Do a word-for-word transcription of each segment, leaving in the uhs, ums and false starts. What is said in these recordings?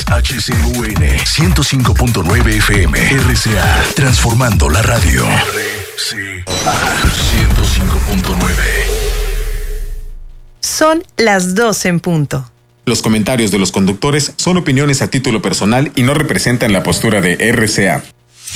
H C U N ciento cinco punto nueve F M. R C A, transformando la radio. R C A ciento cinco punto nueve. Son las doce en punto. Los comentarios de los conductores son opiniones a título personal y no representan la postura de R C A.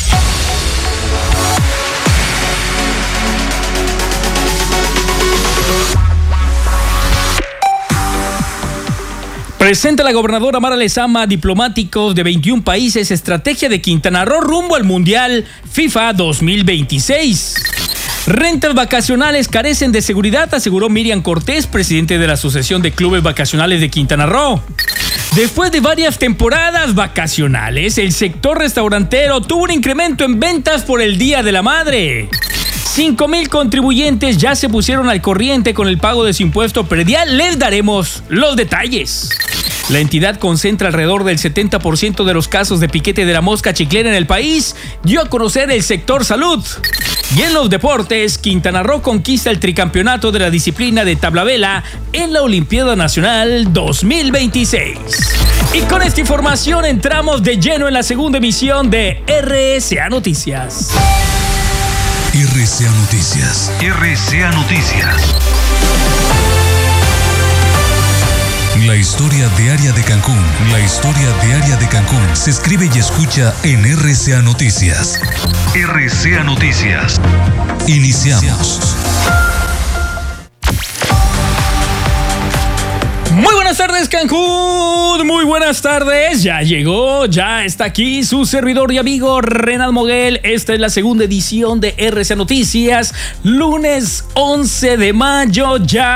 Presenta la gobernadora Mara Lezama diplomáticos de veintiún países, estrategia de Quintana Roo rumbo al Mundial FIFA dos mil veintiséis. Rentas vacacionales carecen de seguridad, aseguró Miriam Cortés, presidente de la Asociación de Clubes Vacacionales de Quintana Roo. Después de varias temporadas vacacionales, el sector restaurantero tuvo un incremento en ventas por el Día de la Madre. cinco mil contribuyentes ya se pusieron al corriente con el pago de su impuesto predial. Les daremos los detalles. La entidad concentra alrededor del setenta por ciento de los casos de piquete de la mosca chiclera en el país, dio a conocer el sector salud. Y en los deportes, Quintana Roo conquista el tricampeonato de la disciplina de tablavela en la Olimpiada Nacional dos mil veintiséis. Y con esta información entramos de lleno en la segunda emisión de R C A Noticias. R C A Noticias. R C A Noticias. La historia diaria de Cancún. La historia diaria de Cancún se escribe y escucha en R C A Noticias. R C A Noticias. Iniciamos. Muy buenas tardes, Cancún, muy buenas tardes, ya llegó, ya está aquí su servidor y amigo Renal Moguel. Esta es la segunda edición de R C A Noticias, lunes once de mayo.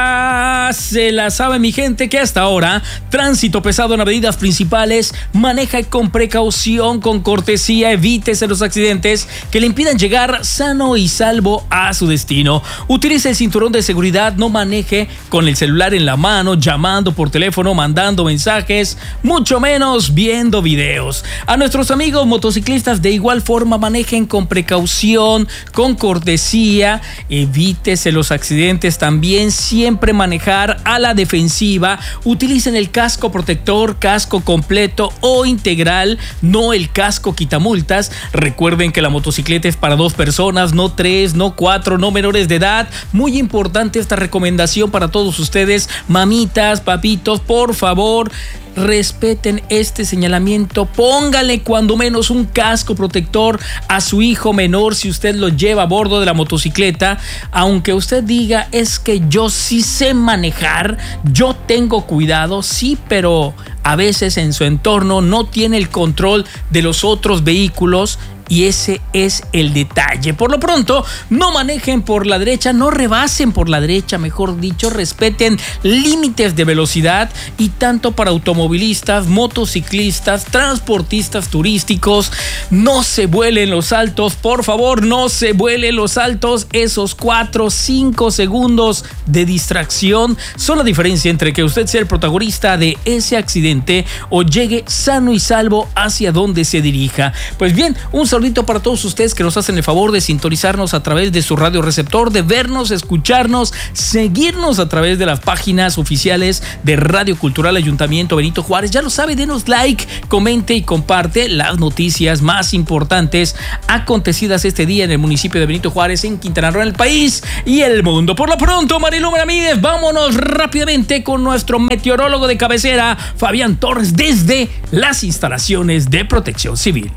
Ya se la sabe mi gente que hasta ahora, tránsito pesado en avenidas principales, maneja con precaución, con cortesía, evítese los accidentes que le impidan llegar sano y salvo a su destino. Utilice el cinturón de seguridad, no maneje con el celular en la mano, llamando por teléfono, mandando mensajes, mucho menos viendo videos. A nuestros amigos motociclistas, de igual forma, manejen con precaución, con cortesía, evítese los accidentes también, siempre manejar a la defensiva, utilicen el casco protector, casco completo o integral, no el casco quitamultas. Recuerden que la motocicleta es para dos personas, no tres, no cuatro, no menores de edad. Muy importante esta recomendación para todos ustedes, mamitas, papitos, por favor, respeten este señalamiento. Póngale cuando menos un casco protector a su hijo menor si usted lo lleva a bordo de la motocicleta. Aunque usted diga, es que yo sí sé manejar, yo tengo cuidado, sí, pero a veces en su entorno no tiene el control de los otros vehículos. Y ese es el detalle. Por lo pronto, no manejen por la derecha, no rebasen por la derecha, mejor dicho, respeten límites de velocidad, y tanto para automovilistas, motociclistas, transportistas turísticos, no se vuelen los altos, por favor, no se vuelen los altos. Esos cuatro, cinco segundos de distracción son la diferencia entre que usted sea el protagonista de ese accidente o llegue sano y salvo hacia donde se dirija. Pues bien, un saludito para todos ustedes que nos hacen el favor de sintonizarnos a través de su radio receptor, de vernos, escucharnos, seguirnos a través de las páginas oficiales de Radio Cultural Ayuntamiento Benito Juárez. Ya lo sabe, denos like, comente y comparte las noticias más importantes acontecidas este día en el municipio de Benito Juárez, en Quintana Roo, en el país y el mundo. Por lo pronto, Marilu Ramírez, vámonos rápidamente con nuestro meteorólogo de cabecera, Fabián Torres, desde las instalaciones de Protección Civil.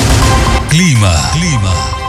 Clima, clima.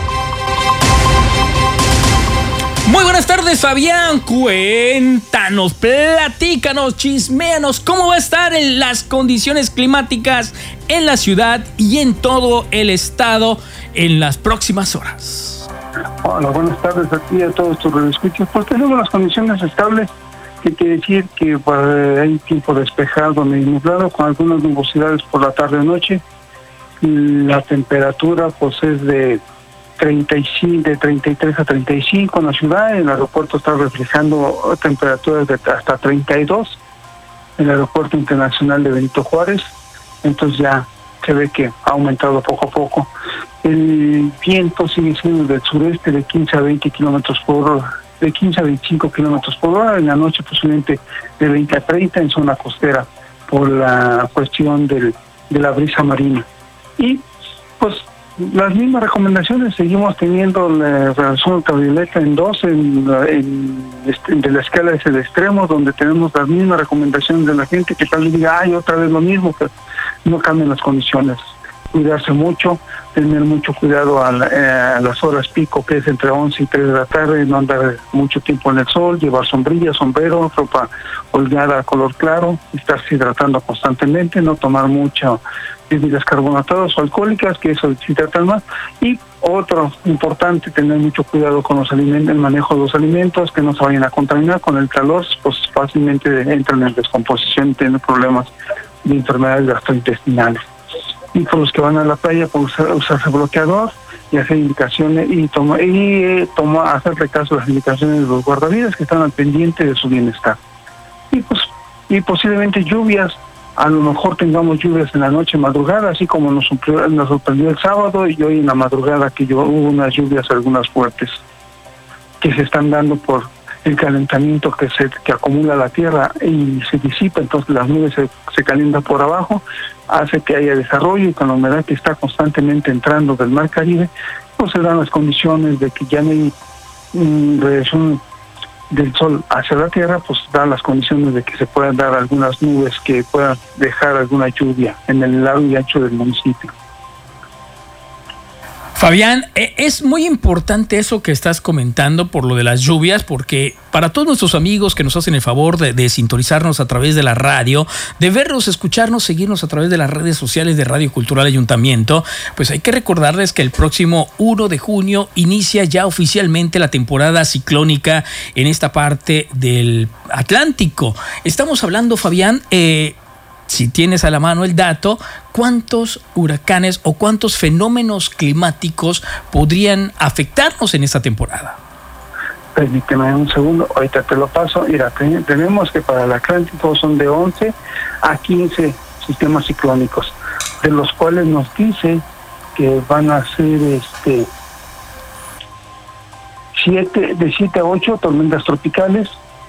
Muy buenas tardes, Fabián. Cuéntanos, platícanos, chisméanos cómo va a estar en las condiciones climáticas en la ciudad y en todo el estado en las próximas horas. Hola, buenas tardes a ti y a todos tus radioescuchas. Pues tenemos las condiciones estables, que quiere decir que pues, hay tiempo despejado, medio nublado, con algunas nubosidades por la tarde o noche. La temperatura pues es de treinta y cinco, de treinta y tres a treinta y cinco en la ciudad. El aeropuerto está reflejando temperaturas de hasta treinta y dos, el aeropuerto internacional de Benito Juárez. Entonces ya se ve que ha aumentado poco a poco. El viento sigue siendo del sureste de quince a veinte kilómetros por hora, de quince a veinticinco kilómetros por hora. En la noche posiblemente de veinte a treinta en zona costera, por la cuestión del de la brisa marina. Y pues las mismas recomendaciones seguimos teniendo la radiación ultravioleta en dos en, en, en de la escala de ese extremo, donde tenemos las mismas recomendaciones de la gente que tal vez diga, ay, otra vez lo mismo, pero no cambian las condiciones. Cuidarse mucho, tener mucho cuidado a, la, eh, a las horas pico, que es entre once y tres de la tarde, no andar mucho tiempo en el sol, llevar sombrilla, sombrero, ropa holgada, color claro, estarse hidratando constantemente, no tomar mucho bebidas carbonatadas o alcohólicas, que eso deshidratan más. Y otro importante, tener mucho cuidado con los alimentos, el manejo de los alimentos, que no se vayan a contaminar con el calor, pues fácilmente entran en descomposición y tienen problemas de enfermedades gastrointestinales. Y por los que van a la playa, pues usar, usarse bloqueador y hacer indicaciones y toma y eh, toma hacerle caso a las indicaciones de los guardavidas que están al pendiente de su bienestar. Y pues y posiblemente lluvias, a lo mejor tengamos lluvias en la noche, madrugada, así como nos, nos sorprendió el sábado, y hoy en la madrugada que yo, hubo unas lluvias, algunas fuertes, que se están dando por el calentamiento que se que acumula la tierra y se disipa, entonces las nubes se, se calientan por abajo, hace que haya desarrollo, y con la humedad que está constantemente entrando del mar Caribe, pues se dan las condiciones de que ya no hay um, radiación del sol hacia la tierra, pues dan las condiciones de que se puedan dar algunas nubes que puedan dejar alguna lluvia en el largo y ancho del municipio. Fabián, es muy importante eso que estás comentando por lo de las lluvias, porque para todos nuestros amigos que nos hacen el favor de, de sintonizarnos a través de la radio, de vernos, escucharnos, seguirnos a través de las redes sociales de Radio Cultural Ayuntamiento, pues hay que recordarles que el próximo primero de junio inicia ya oficialmente la temporada ciclónica en esta parte del Atlántico. Estamos hablando, Fabián, eh, si tienes a la mano el dato, ¿cuántos huracanes o cuántos fenómenos climáticos podrían afectarnos en esta temporada? Permíteme un segundo, ahorita te lo paso. Mira, tenemos que para el Atlántico son de once a quince sistemas ciclónicos, de los cuales nos dice que van a ser este siete, de siete a ocho tormentas tropicales,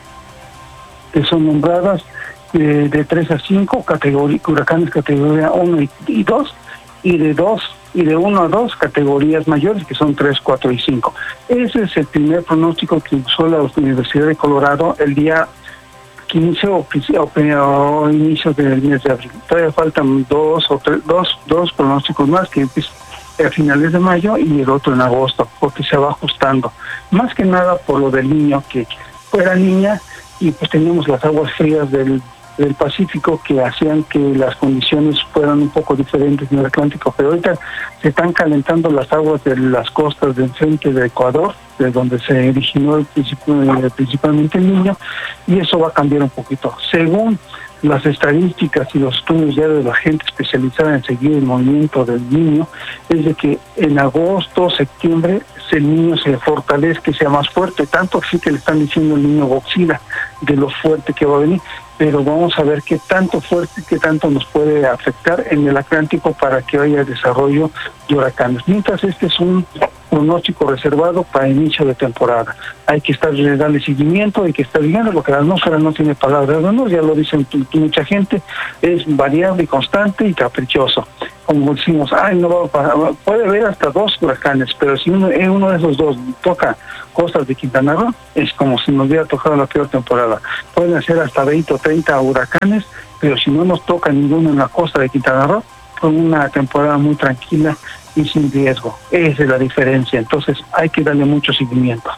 que son nombradas de, de tres a cinco categoría, huracanes categoría uno y, y dos, y de dos y de uno a dos categorías mayores, que son tres, cuatro y cinco. Ese es el primer pronóstico que usó la Universidad de Colorado el día quince o, o, o inicio del mes de abril. Todavía faltan dos o tres, dos, dos pronósticos más que empiezan a finales de mayo y el otro en agosto, porque se va ajustando. Más que nada por lo del niño, que fuera niña, y pues teníamos las aguas frías del, del Pacífico que hacían que las condiciones fueran un poco diferentes en el Atlántico, pero ahorita se están calentando las aguas de las costas de enfrente de Ecuador, de donde se originó el principio, principalmente el niño, y eso va a cambiar un poquito. Según las estadísticas y los estudios ya de la gente especializada en seguir el movimiento del niño, es de que en agosto, septiembre, el niño se fortalece, sea más fuerte, tanto así que le están diciendo el niño Godzilla, de lo fuerte que va a venir, pero vamos a ver qué tanto fuerte, qué tanto nos puede afectar en el Atlántico para que haya desarrollo de huracanes. Mientras este es un pronóstico reservado para inicio de temporada. Hay que estar darle seguimiento, hay que estar viendo, porque la atmósfera no tiene palabras de honor, ya lo dicen mucha gente, es variable y constante y caprichoso. Como decimos, ay, no va a pasar, puede haber hasta dos huracanes, pero si uno, uno de esos dos toca costas de Quintana Roo, es como si nos hubiera tocado la peor temporada. Pueden ser hasta veinte o treinta huracanes, pero si no nos toca ninguno en la costa de Quintana Roo, fue una temporada muy tranquila y sin riesgo. Esa es la diferencia, entonces hay que darle mucho seguimiento.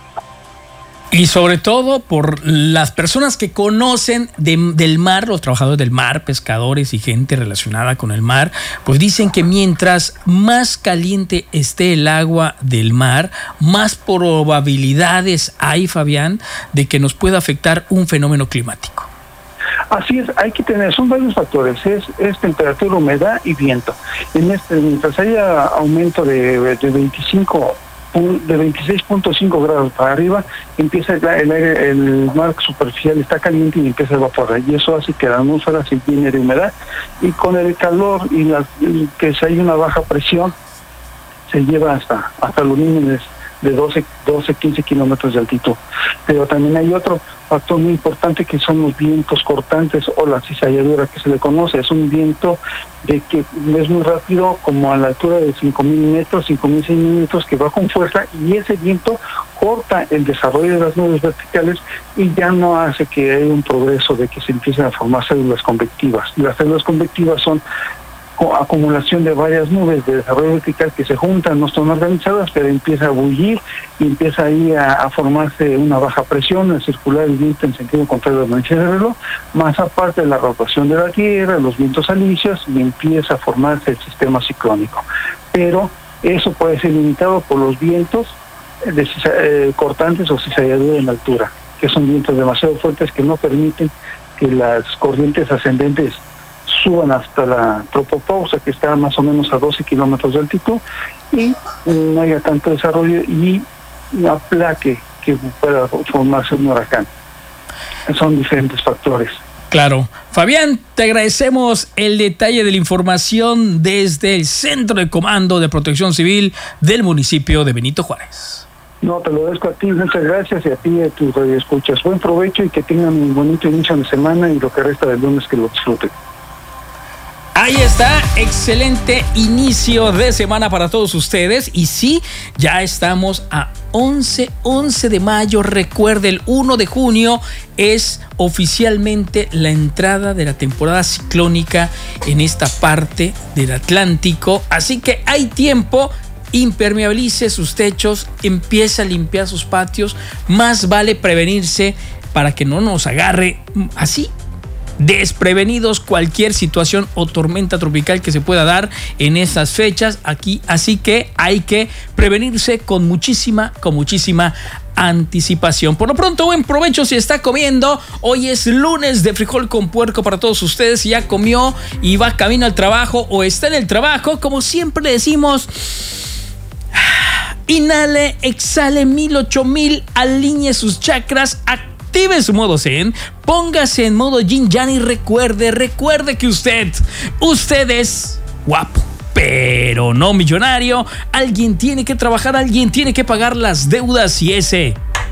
Y sobre todo por las personas que conocen de, del mar, los trabajadores del mar, pescadores y gente relacionada con el mar, pues dicen que mientras más caliente esté el agua del mar, más probabilidades hay, Fabián, de que nos pueda afectar un fenómeno climático. Así es, hay que tener, son varios factores, es, es temperatura, humedad y viento. En este, mientras haya aumento de, de veinticinco de veintiséis punto cinco grados para arriba, empieza el aire, el mar superficial está caliente y empieza a evaporar, y eso hace que la atmósfera se llene de humedad, y con el calor y, la, y que si hay una baja presión se lleva hasta hasta los límites de doce, quince kilómetros de altitud. Pero también hay otro factor muy importante que son los vientos cortantes o la cizalladura que se le conoce. Es un viento de que es muy rápido, como a la altura de cinco mil metros, cinco mil seis mil metros, que va con fuerza, y ese viento corta el desarrollo de las nubes verticales y ya no hace que haya un progreso de que se empiecen a formar células convectivas. Las células convectivas son acumulación de varias nubes de desarrollo vertical que se juntan, no son organizadas, pero empieza a bullir y empieza ahí a, a formarse una baja presión, a circular el viento en sentido contrario de la mancha de reloj, más aparte de la rotación de la Tierra, los vientos alisios, y empieza a formarse el sistema ciclónico. Pero eso puede ser limitado por los vientos de, eh, cortantes o cizalladura en altura, que son vientos demasiado fuertes que no permiten que las corrientes ascendentes suban hasta la tropopausa, que está más o menos a doce kilómetros de altitud, y no haya tanto desarrollo y aplaque que pueda formarse un huracán. Son diferentes factores. Claro. Fabián, te agradecemos el detalle de la información desde el Centro de Comando de Protección Civil del municipio de Benito Juárez. No, te lo agradezco a ti, muchas gracias, y a ti y a tus radioescuchas. Buen provecho y que tengan un bonito inicio de semana y lo que resta del lunes que lo disfruten. Ahí está, excelente inicio de semana para todos ustedes. Y sí, ya estamos a once de mayo. Recuerde, el primero de junio es oficialmente la entrada de la temporada ciclónica en esta parte del Atlántico. Así que hay tiempo. Impermeabilice sus techos, empieza a limpiar sus patios. Más vale prevenirse para que no nos agarre así desprevenidos cualquier situación o tormenta tropical que se pueda dar en esas fechas aquí, así que hay que prevenirse con muchísima, con muchísima anticipación. Por lo pronto, buen provecho si está comiendo. Hoy es lunes de frijol con puerco para todos ustedes. Si ya comió y va camino al trabajo o está en el trabajo, como siempre le decimos, inhale, exhale mil, ocho mil, alinee sus chakras, active su modo zen, póngase en modo yin yang y recuerde, recuerde que usted, usted es guapo, pero no millonario. Alguien tiene que trabajar, alguien tiene que pagar las deudas y ese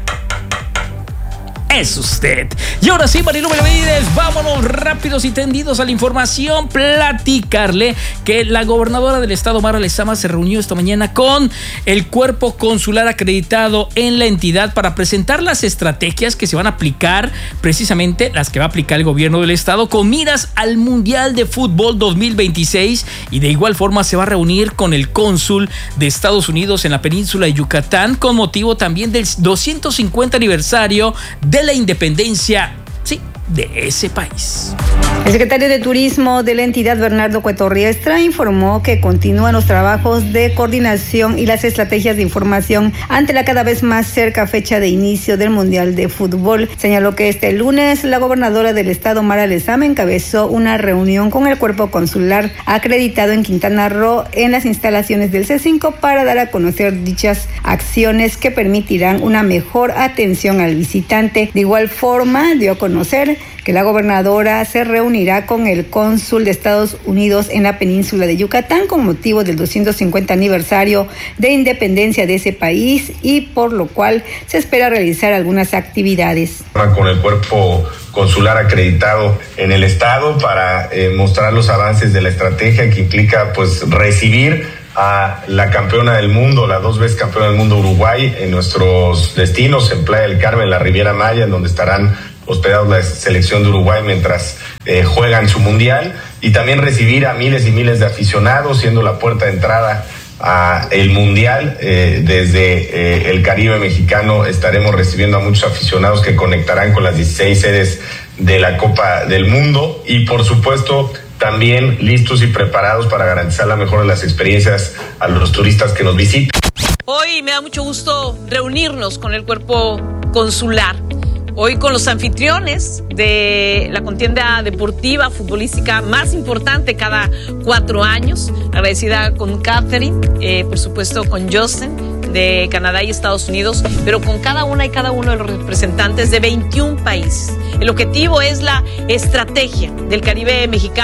es usted. Y ahora sí, Marilu Benavides, vámonos rápidos y tendidos a la información. Platicarle que la gobernadora del estado, Mara Lezama, se reunió esta mañana con el cuerpo consular acreditado en la entidad para presentar las estrategias que se van a aplicar, precisamente las que va a aplicar el gobierno del estado con miras al Mundial de Fútbol dos mil veintiséis, y de igual forma se va a reunir con el cónsul de Estados Unidos en la península de Yucatán con motivo también del doscientos cincuenta aniversario de la independencia, sí, de ese país. El secretario de Turismo de la entidad, Bernardo Cueto Riestra, informó que continúan los trabajos de coordinación y las estrategias de información ante la cada vez más cerca fecha de inicio del Mundial de Fútbol. Señaló que este lunes la gobernadora del estado, Mara Lezama, encabezó una reunión con el cuerpo consular acreditado en Quintana Roo en las instalaciones del C cinco para dar a conocer dichas acciones que permitirán una mejor atención al visitante. De igual forma, dio a conocer que la gobernadora se reunirá con el cónsul de Estados Unidos en la península de Yucatán con motivo del doscientos cincuenta aniversario de independencia de ese país, y por lo cual se espera realizar algunas actividades. Con el cuerpo consular acreditado en el estado para eh, mostrar los avances de la estrategia que implica pues recibir a la campeona del mundo, la dos veces campeona del mundo Uruguay, en nuestros destinos, en Playa del Carmen, la Riviera Maya, en donde estarán hospedados la selección de Uruguay mientras eh, juegan su mundial, y también recibir a miles y miles de aficionados, siendo la puerta de entrada a el mundial. Eh, desde eh, el Caribe mexicano estaremos recibiendo a muchos aficionados que conectarán con las dieciséis sedes de la Copa del Mundo, y por supuesto también listos y preparados para garantizar la mejor de las experiencias a los turistas que nos visiten. Hoy me da mucho gusto reunirnos con el cuerpo consular. Hoy con los anfitriones de la contienda deportiva, futbolística más importante cada cuatro años. Agradecida con Catherine, eh, por supuesto con Justin de Canadá y Estados Unidos, pero con cada una y cada uno de los representantes de veintiún países. El objetivo es la estrategia del Caribe mexicano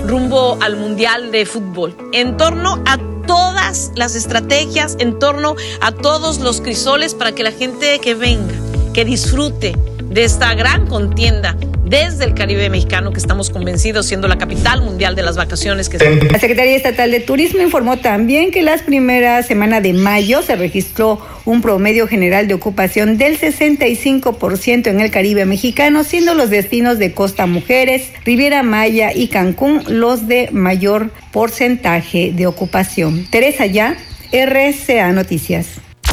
rumbo al Mundial de Fútbol, en torno a todas las estrategias, en torno a todos los crisoles para que la gente que venga, que disfrute de esta gran contienda desde el Caribe mexicano, que estamos convencidos siendo la capital mundial de las vacaciones. Que se... La Secretaría Estatal de Turismo informó también que las primeras semanas de mayo se registró un promedio general de ocupación del sesenta y cinco por ciento en el Caribe mexicano, siendo los destinos de Costa Mujeres, Riviera Maya y Cancún los de mayor porcentaje de ocupación. Teresa Ya, R C A Noticias.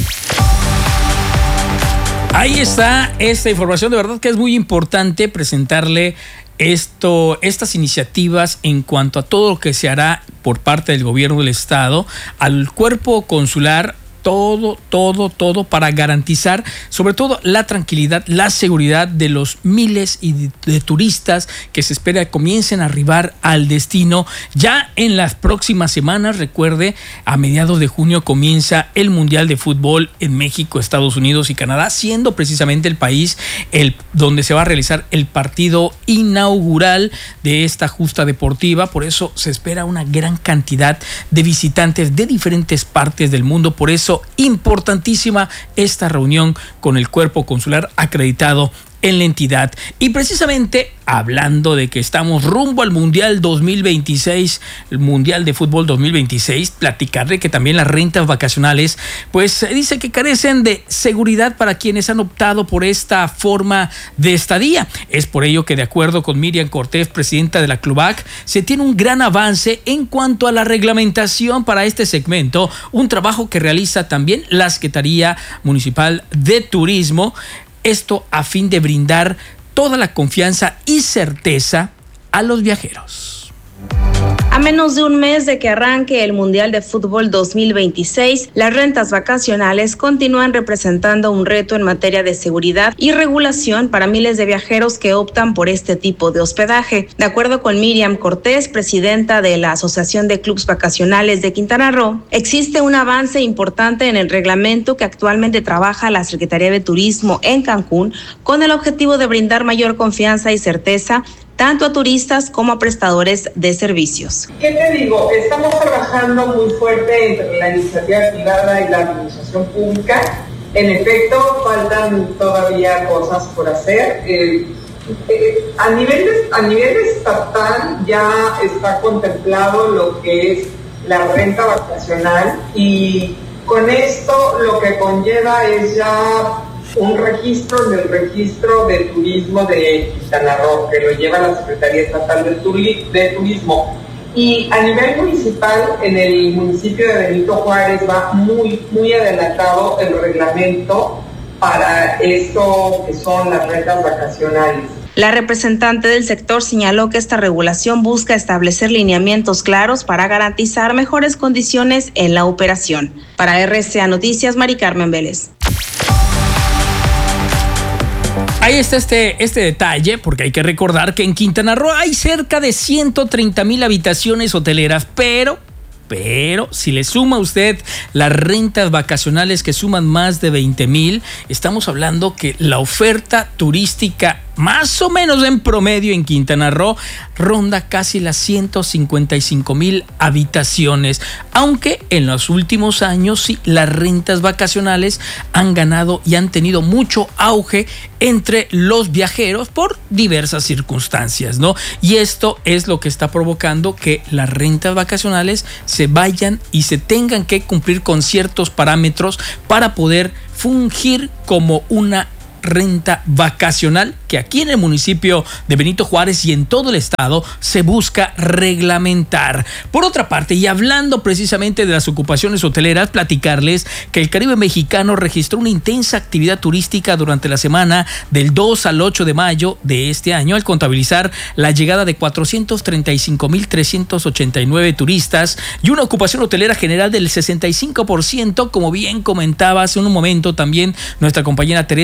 Ahí está esta información, de verdad que es muy importante presentarle esto, estas iniciativas en cuanto a todo lo que se hará por parte del gobierno del estado al cuerpo consular. Todo, todo, todo para garantizar sobre todo la tranquilidad, la seguridad de los miles y de, de turistas que se espera comiencen a arribar al destino. Ya en las próximas semanas, recuerde, a mediados de junio comienza el Mundial de Fútbol en México, Estados Unidos y Canadá, siendo precisamente el país el, donde se va a realizar el partido inaugural de esta justa deportiva. Por eso se espera una gran cantidad de visitantes de diferentes partes del mundo. Por eso importantísima esta reunión con el cuerpo consular acreditado en la entidad. Y precisamente hablando de que estamos rumbo al Mundial dos mil veintiséis, el Mundial de Fútbol dos mil veintiséis, platicarle que también las rentas vacacionales, pues se dice que carecen de seguridad para quienes han optado por esta forma de estadía. Es por ello que, de acuerdo con Miriam Cortés, presidenta de la Clubac, se tiene un gran avance en cuanto a la reglamentación para este segmento, un trabajo que realiza también la Secretaría Municipal de Turismo. Esto a fin de brindar toda la confianza y certeza a los viajeros. A menos de un mes de que arranque el Mundial de Fútbol dos mil veintiséis, las rentas vacacionales continúan representando un reto en materia de seguridad y regulación para miles de viajeros que optan por este tipo de hospedaje. De acuerdo con Miriam Cortés, presidenta de la Asociación de Clubs Vacacionales de Quintana Roo, existe un avance importante en el reglamento que actualmente trabaja la Secretaría de Turismo en Cancún con el objetivo de brindar mayor confianza y certeza tanto a turistas como a prestadores de servicios. ¿Qué te digo? Estamos trabajando muy fuerte entre la iniciativa privada y la administración pública. En efecto, faltan todavía cosas por hacer. Eh, eh, a, nivel de, a nivel estatal ya está contemplado lo que es la renta vacacional y con esto lo que conlleva es ya un registro en el registro de turismo de Quintana Roo, que lo lleva la Secretaría Estatal de, Turi- de Turismo. Y a nivel municipal, en el municipio de Benito Juárez va muy, muy adelantado el reglamento para esto que son las rentas vacacionales. La representante del sector señaló que esta regulación busca establecer lineamientos claros para garantizar mejores condiciones en la operación. Para R C A Noticias, Mari Carmen Vélez. Ahí está este, este detalle, porque hay que recordar que en Quintana Roo hay cerca de ciento treinta mil habitaciones hoteleras, pero, pero, si le suma usted las rentas vacacionales que suman más de veinte mil, estamos hablando que la oferta turística más o menos en promedio en Quintana Roo ronda casi las ciento cincuenta y cinco mil habitaciones, aunque en los últimos años sí, las rentas vacacionales han ganado y han tenido mucho auge entre los viajeros por diversas circunstancias, ¿no? Y esto es lo que está provocando que las rentas vacacionales se vayan y se tengan que cumplir con ciertos parámetros para poder fungir como una renta vacacional que aquí en el municipio de Benito Juárez y en todo el estado se busca reglamentar. Por otra parte, y hablando precisamente de las ocupaciones hoteleras, platicarles que el Caribe mexicano registró una intensa actividad turística durante la semana del dos al ocho de mayo de este año, al contabilizar la llegada de cuatrocientos treinta y cinco mil trescientos ochenta y nueve turistas y una ocupación hotelera general del sesenta y cinco por ciento, como bien comentaba hace un momento también nuestra compañera Teresa Ya.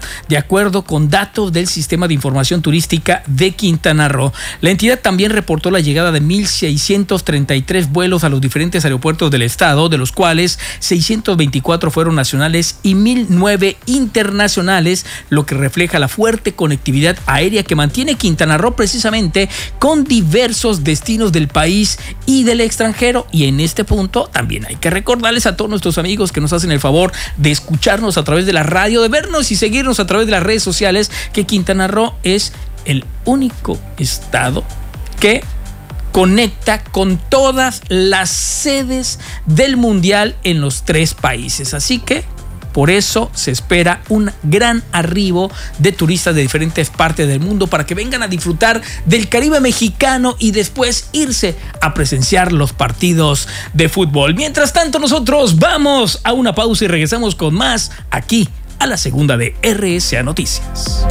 de acuerdo con datos del Sistema de Información Turística de Quintana Roo. La entidad también reportó la llegada de mil seiscientos treinta y tres vuelos a los diferentes aeropuertos del estado, de los cuales seiscientos veinticuatro fueron nacionales y mil nueve internacionales, lo que refleja la fuerte conectividad aérea que mantiene Quintana Roo precisamente con diversos destinos del país y del extranjero. Y en este punto también hay que recordarles a todos nuestros amigos que nos hacen el favor de escucharnos a través de la radio, de vernos y seguirnos a través de las redes sociales, que Quintana Roo es el único estado que conecta con todas las sedes del mundial en los tres países. Así que por eso se espera un gran arribo de turistas de diferentes partes del mundo para que vengan a disfrutar del Caribe mexicano y después irse a presenciar los partidos de fútbol. Mientras tanto, nosotros vamos a una pausa y regresamos con más aquí a la segunda de R S A Noticias.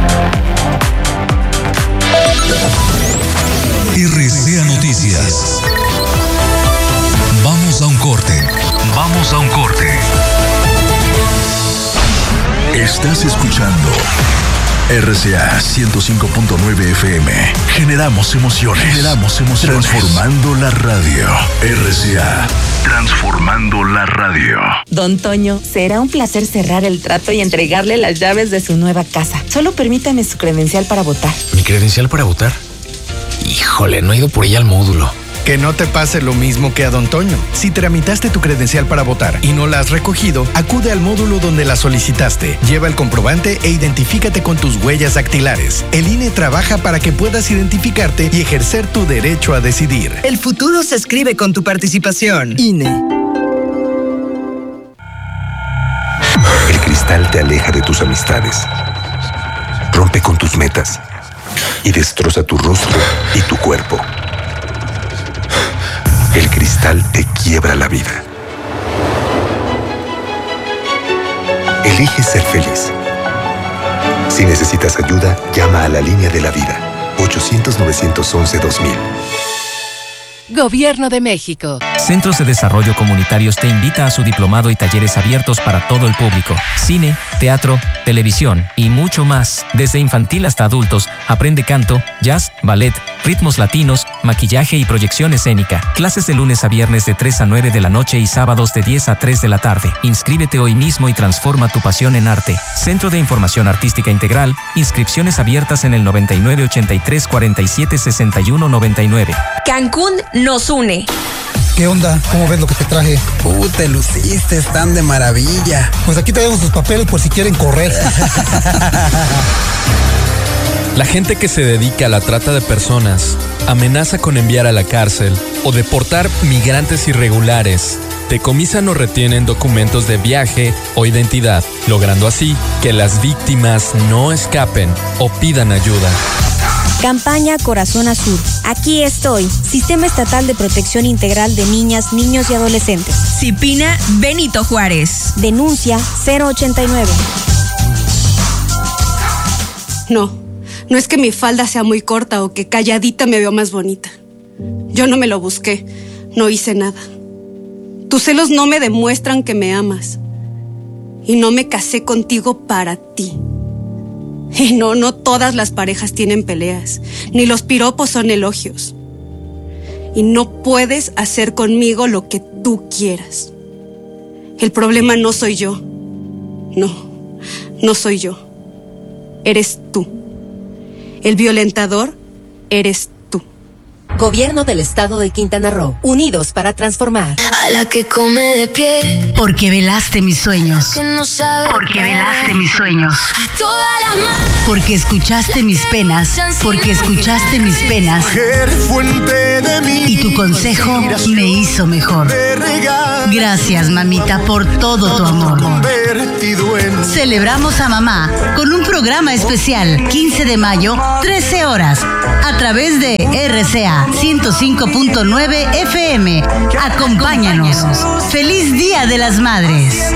R C A Noticias. Vamos a un corte. Vamos a un corte. Estás escuchando R C A ciento cinco punto nueve F M. Generamos emociones. Generamos emociones. Transformando la radio. R C A. Transformando la radio. Don Toño, será un placer cerrar el trato y entregarle las llaves de su nueva casa. Solo permítame su credencial para votar. ¿Mi credencial para votar? Híjole, no he ido por ella al módulo. Que no te pase lo mismo que a Don Toño. Si tramitaste tu credencial para votar y no la has recogido, acude al módulo donde la solicitaste. Lleva el comprobante e identifícate con tus huellas dactilares. El I N E trabaja para que puedas identificarte y ejercer tu derecho a decidir. El futuro se escribe con tu participación. I N E. El cristal te aleja de tus amistades, rompe con tus metas y destroza tu rostro y tu cuerpo. El cristal te quiebra la vida. Elige ser feliz. Si necesitas ayuda, llama a la línea de la vida. ochocientos, novecientos once, dos mil. Gobierno de México. Centros de Desarrollo Comunitarios te invita a su diplomado y talleres abiertos para todo el público. Cine, teatro, televisión y mucho más. Desde infantil hasta adultos, aprende canto, jazz, ballet, ritmos latinos, maquillaje y proyección escénica. Clases de lunes a viernes de tres a nueve de la noche y sábados de diez a tres de la tarde. Inscríbete hoy mismo y transforma tu pasión en arte. Centro de Información Artística Integral. Inscripciones abiertas en el noventa y nueve ochenta y tres cuarenta y siete sesenta y uno noventa y nueve. Cancún nos une. ¿Qué onda? ¿Cómo ves lo que te traje? Uh, te luciste, están de maravilla. Pues aquí tenemos sus papeles por si quieren correr. La gente que se dedica a la trata de personas amenaza con enviar a la cárcel o deportar migrantes irregulares. Decomisan o retienen documentos de viaje o identidad, logrando así que las víctimas no escapen o pidan ayuda. Campaña Corazón Azul. Aquí estoy. Sistema Estatal de Protección Integral de Niñas, Niños y Adolescentes. Cipina Benito Juárez. Denuncia cero ochenta y nueve. No, no es que mi falda sea muy corta o que calladita me veo más bonita. Yo no me lo busqué, no hice nada. Tus celos no me demuestran que me amas. Y no me casé contigo para ti. Y no, no todas las parejas tienen peleas, ni los piropos son elogios. Y no puedes hacer conmigo lo que tú quieras. El problema no soy yo. No, no soy yo. Eres tú. El violentador eres tú. Gobierno del Estado de Quintana Roo. Unidos para transformar. A la que come de pie. Porque velaste mis sueños. Que no sabe Porque caer. velaste mis sueños. Todas las manos. Porque escuchaste mis penas. Porque escuchaste mis penas. Y tu consejo me hizo mejor. Gracias, mamita, por todo tu amor. Celebramos a mamá con un programa especial. quince de mayo, trece horas. A través de R C A ciento cinco punto nueve F M. Acompáñanos. Feliz Día de las Madres.